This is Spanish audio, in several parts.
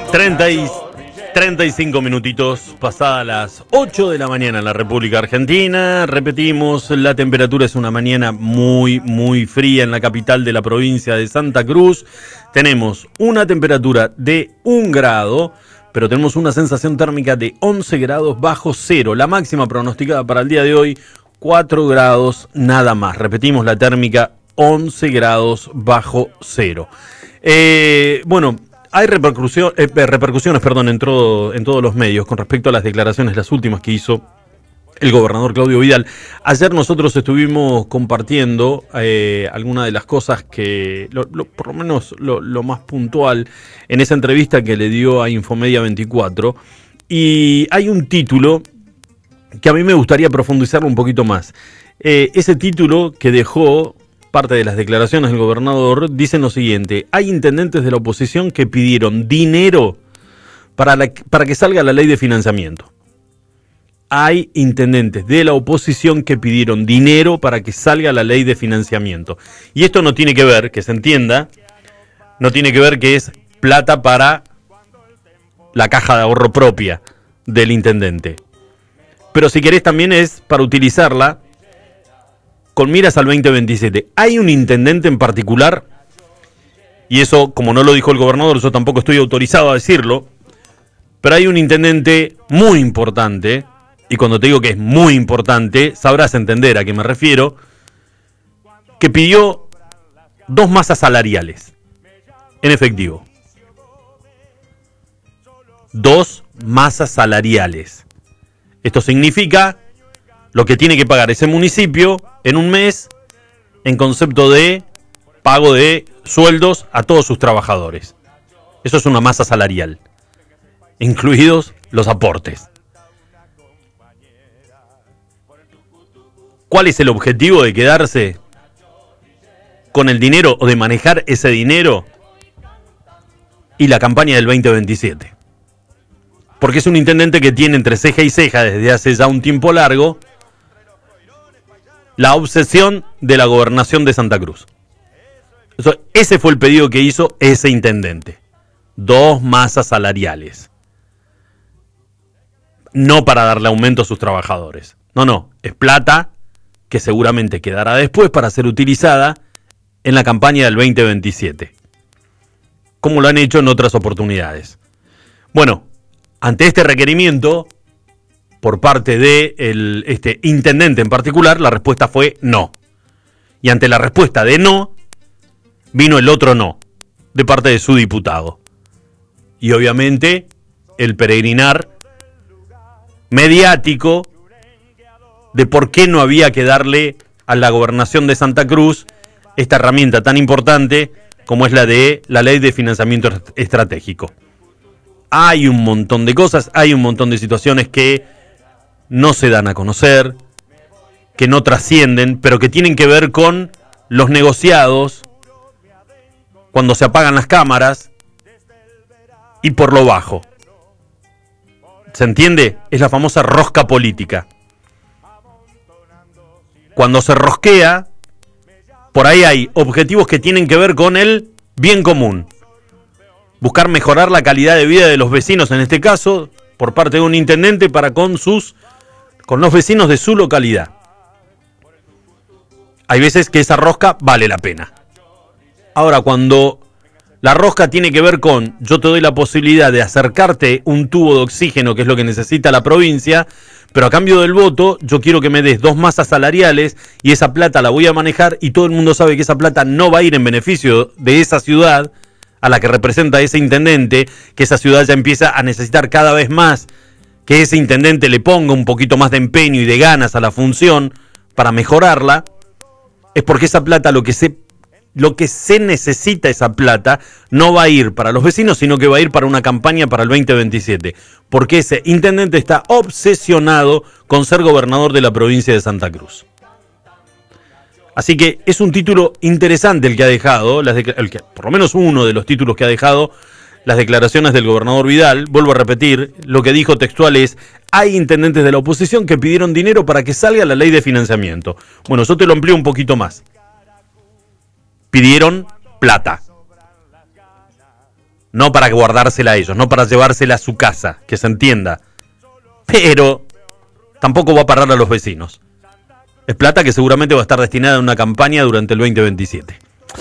35 minutitos pasadas las 8 de la mañana en la República Argentina. Repetimos, la temperatura es una mañana muy, muy fría en la capital de la provincia de Santa Cruz. Tenemos una temperatura de 1 grado, pero tenemos una sensación térmica de 11 grados bajo cero. La máxima pronosticada para el día de hoy, 4 grados nada más. Repetimos, la térmica 11 grados bajo cero. Bueno, hay repercusiones en todos los medios con respecto a las declaraciones, las últimas que hizo el gobernador Claudio Vidal. Ayer nosotros estuvimos compartiendo algunas de las cosas que, por lo menos lo más puntual, en esa entrevista que le dio a Infomedia 24. Y hay un título que a mí me gustaría profundizarlo un poquito más. Ese título que dejó parte de las declaraciones del gobernador dice lo siguiente: hay intendentes de la oposición que pidieron dinero para que salga la ley de financiamiento. Hay intendentes de la oposición que pidieron dinero para que salga la ley de financiamiento. Y esto no tiene que ver, que se entienda, no tiene que ver que es plata para la caja de ahorro propia del intendente. Pero si querés también es para utilizarla con miras al 2027. Hay un intendente en particular, y eso, como no lo dijo el gobernador, yo tampoco estoy autorizado a decirlo, pero hay un intendente muy importante, y cuando te digo que es muy importante, sabrás entender a qué me refiero, que pidió 2 masas salariales en efectivo. 2 masas salariales. Esto significa lo que tiene que pagar ese municipio en un mes en concepto de pago de sueldos a todos sus trabajadores. Eso es una masa salarial, incluidos los aportes. ¿Cuál es el objetivo de quedarse con el dinero o de manejar ese dinero y la campaña del 2027? Porque es un intendente que tiene entre ceja y ceja desde hace ya un tiempo largo la obsesión de la gobernación de Santa Cruz. Ese fue el pedido que hizo ese intendente. 2 masas salariales. No para darle aumento a sus trabajadores. No. Es plata que seguramente quedará después para ser utilizada en la campaña del 2027. Como lo han hecho en otras oportunidades. Bueno, ante este requerimiento por parte de este intendente en particular, la respuesta fue no. Y ante la respuesta de no, vino el otro no, de parte de su diputado. Y obviamente, el peregrinar mediático de por qué no había que darle a la gobernación de Santa Cruz esta herramienta tan importante como es la de la ley de financiamiento estratégico. Hay un montón de cosas, hay un montón de situaciones que no se dan a conocer, que no trascienden, pero que tienen que ver con los negociados cuando se apagan las cámaras y por lo bajo. ¿Se entiende? Es la famosa rosca política. Cuando se rosquea, por ahí hay objetivos que tienen que ver con el bien común. Buscar mejorar la calidad de vida de los vecinos, en este caso, por parte de un intendente para con los vecinos de su localidad. Hay veces que esa rosca vale la pena. Ahora, cuando la rosca tiene que ver con yo te doy la posibilidad de acercarte un tubo de oxígeno, que es lo que necesita la provincia, pero a cambio del voto yo quiero que me des 2 masas salariales y esa plata la voy a manejar y todo el mundo sabe que esa plata no va a ir en beneficio de esa ciudad a la que representa ese intendente, que esa ciudad ya empieza a necesitar cada vez más que ese intendente le ponga un poquito más de empeño y de ganas a la función para mejorarla, es porque esa plata, lo que se necesita, esa plata, no va a ir para los vecinos, sino que va a ir para una campaña para el 2027. Porque ese intendente está obsesionado con ser gobernador de la provincia de Santa Cruz. Así que es un título interesante el que ha dejado, por lo menos uno de los títulos que ha dejado las declaraciones del gobernador Vidal. Vuelvo a repetir, lo que dijo textual es: hay intendentes de la oposición que pidieron dinero para que salga la ley de financiamiento. Bueno, yo te lo amplío un poquito más. Pidieron plata. no para guardársela a ellos, no para llevársela a su casa, que se entienda, pero tampoco va a parar a los vecinos. Es plata que seguramente va a estar destinada a una campaña durante el 2027.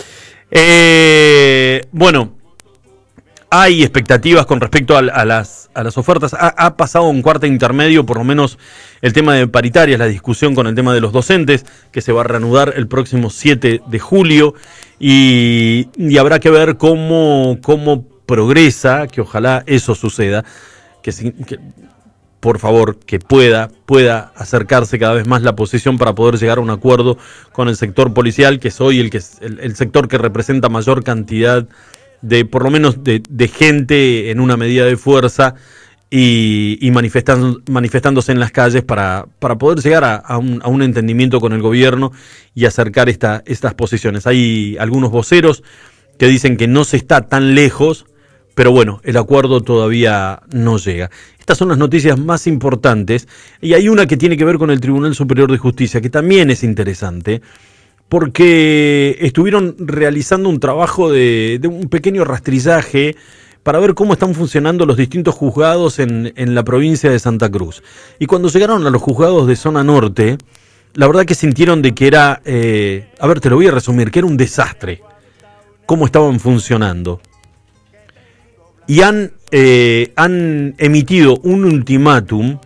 Bueno, hay expectativas con respecto a las ofertas. Ha pasado un cuarto intermedio, por lo menos el tema de paritarias, la discusión con el tema de los docentes, que se va a reanudar el próximo 7 de julio. Y habrá que ver cómo progresa, que ojalá eso suceda, que por favor, que pueda acercarse cada vez más la posición para poder llegar a un acuerdo con el sector policial, que es hoy el sector que representa mayor cantidad de, por lo menos, de gente en una medida de fuerza y manifestándose en las calles para poder llegar a un entendimiento con el gobierno y acercar estas posiciones. Hay algunos voceros que dicen que no se está tan lejos, pero bueno, el acuerdo todavía no llega. Estas son las noticias más importantes, y hay una que tiene que ver con el Tribunal Superior de Justicia, que también es interesante, porque estuvieron realizando un trabajo de un pequeño rastrillaje para ver cómo están funcionando los distintos juzgados en la provincia de Santa Cruz. Y cuando llegaron a los juzgados de zona norte, la verdad que sintieron de que era, a ver, te lo voy a resumir, que era un desastre cómo estaban funcionando. Y han emitido un ultimátum,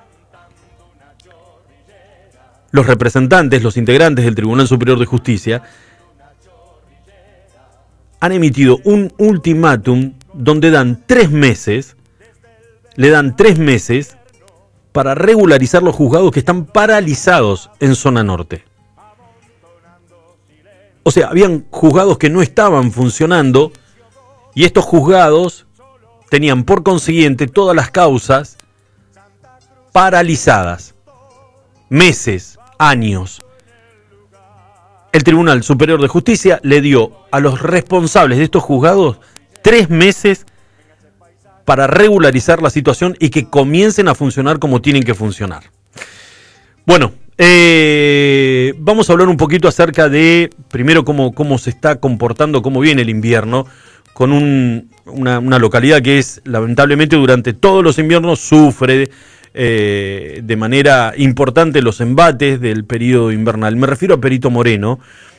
los representantes, los integrantes del Tribunal Superior de Justicia, han emitido un ultimátum donde dan 3 meses, le dan 3 meses para regularizar los juzgados que están paralizados en zona norte. O sea, habían juzgados que no estaban funcionando y estos juzgados tenían por consiguiente todas las causas paralizadas. Meses, años. El Tribunal Superior de Justicia le dio a los responsables de estos juzgados 3 meses para regularizar la situación y que comiencen a funcionar como tienen que funcionar. Bueno, vamos a hablar un poquito acerca de, primero, cómo se está comportando, cómo viene el invierno, con una localidad que es, lamentablemente, durante todos los inviernos sufre de manera importante los embates del periodo invernal. Me refiero a Perito Moreno,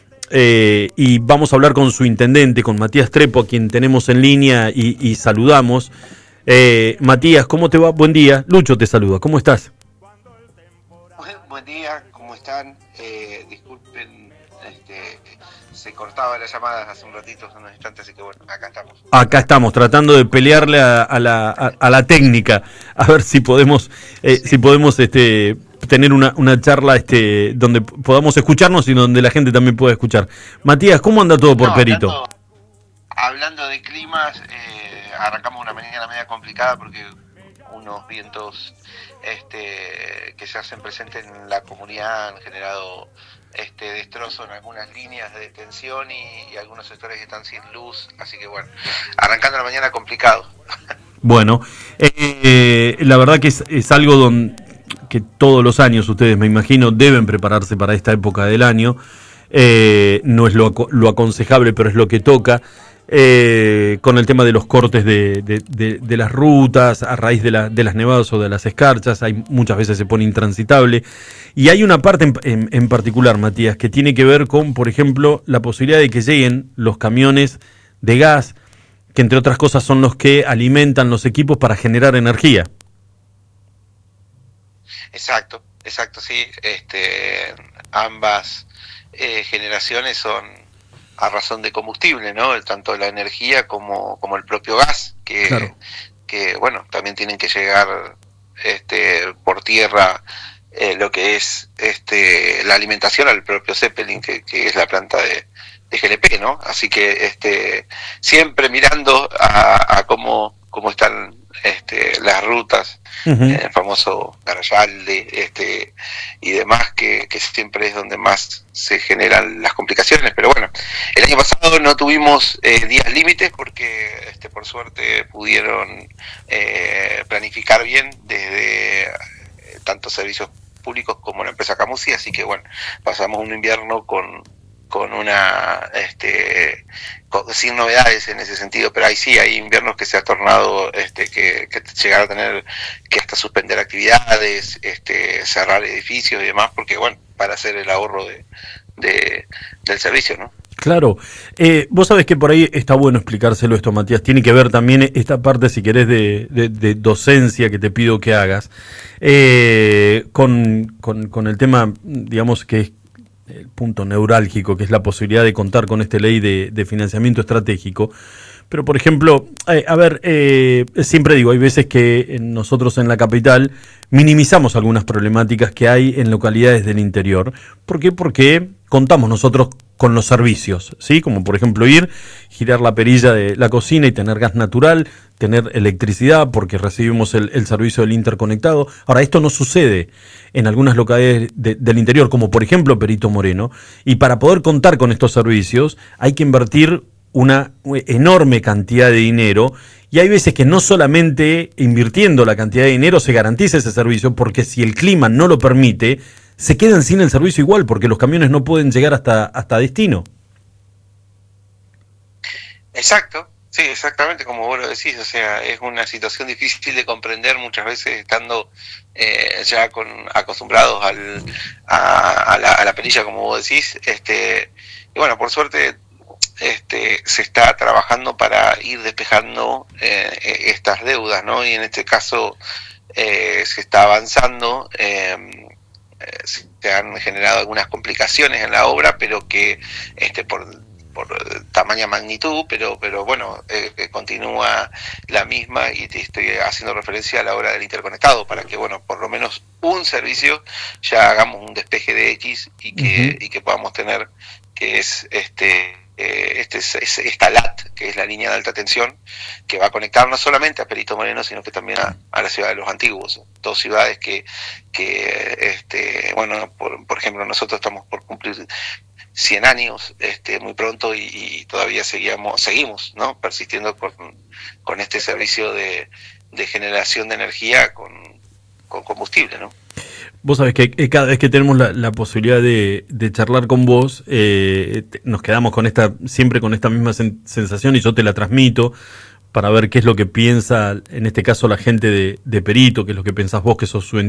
y vamos a hablar con su intendente, con Matías Trepo, a quien tenemos en línea y saludamos. Matías, ¿cómo te va? Buen día. Lucho te saluda. ¿Cómo estás? Buen día, ¿cómo están? Disculpen, se cortaba la llamada hace un ratito, hace unos instantes, así que bueno, acá estamos. Acá estamos, tratando de pelearle a la técnica, a ver si podemos tener una charla donde podamos escucharnos y donde la gente también pueda escuchar. Matías, ¿cómo anda todo por Perito? Hablando de climas, arrancamos una mañana media complicada porque unos vientos que se hacen presentes en la comunidad han generado destrozo en algunas líneas de tensión y algunos sectores que están sin luz, así que bueno, arrancando la mañana complicado. Bueno, la verdad que es algo que todos los años ustedes, me imagino, deben prepararse para esta época del año. No es lo aconsejable, pero es lo que toca. Con el tema de los cortes de las rutas a raíz de las nevadas o de las escarchas, muchas veces se pone intransitable, y hay una parte en particular, Matías, que tiene que ver con, por ejemplo, la posibilidad de que lleguen los camiones de gas, que entre otras cosas son los que alimentan los equipos para generar energía. Exacto, sí, ambas generaciones son a razón de combustible, ¿no? Tanto la energía como el propio gas, Claro. que bueno, también tienen que llegar por tierra, lo que es la alimentación al propio Zeppelin, que es la planta de GLP, ¿no? Así que siempre mirando a cómo están las rutas, el famoso Garayalde, y demás, que siempre es donde más se generan las complicaciones. Pero bueno, el año pasado no tuvimos días límites porque por suerte pudieron planificar bien desde tanto servicios públicos como la empresa Camusi, así que bueno, pasamos un invierno con sin novedades en ese sentido, pero ahí sí hay inviernos que se ha tornado que llegar a tener que hasta suspender actividades, cerrar edificios y demás, porque bueno, para hacer el ahorro del servicio, ¿no? Claro, vos sabés que por ahí está bueno explicárselo esto, Matías. Tiene que ver también esta parte, si querés, de docencia que te pido que hagas, con el tema, digamos, que es el punto neurálgico, que es la posibilidad de contar con esta ley de financiamiento estratégico. Pero, por ejemplo, siempre digo, hay veces que nosotros en la capital minimizamos algunas problemáticas que hay en localidades del interior. ¿Por qué? Porque contamos nosotros con los servicios, ¿sí? Como por ejemplo girar la perilla de la cocina y tener gas natural, tener electricidad porque recibimos el servicio del interconectado. Ahora, esto no sucede en algunas localidades del interior, como por ejemplo Perito Moreno, y para poder contar con estos servicios hay que invertir una enorme cantidad de dinero, y hay veces que no solamente invirtiendo la cantidad de dinero se garantiza ese servicio, porque si el clima no lo permite, se quedan sin el servicio igual, porque los camiones no pueden llegar hasta destino. Exacto, sí, exactamente como vos lo decís, o sea, es una situación difícil de comprender muchas veces estando ya acostumbrados a la perilla, como vos decís, y bueno, por suerte se está trabajando para ir despejando estas deudas, ¿no? Y en este caso se está avanzando, se han generado algunas complicaciones en la obra, pero que por tamaña magnitud, pero bueno, continúa la misma, y te estoy haciendo referencia a la obra del interconectado, para que, bueno, por lo menos un servicio ya hagamos un despeje de X y que podamos tener, que es esta LAT, que es la línea de alta tensión, que va a conectar no solamente a Perito Moreno, sino que también a la ciudad de Los Antiguos, dos ciudades que bueno, por ejemplo, nosotros estamos por cumplir 100 años muy pronto, y todavía seguimos, ¿no?, persistiendo con este servicio de generación de energía con combustible, ¿no? Vos sabés que cada vez que tenemos la posibilidad de charlar con vos, nos quedamos siempre con esta misma sensación, y yo te la transmito para ver qué es lo que piensa, en este caso, la gente de Perito, qué es lo que pensás vos, que sos su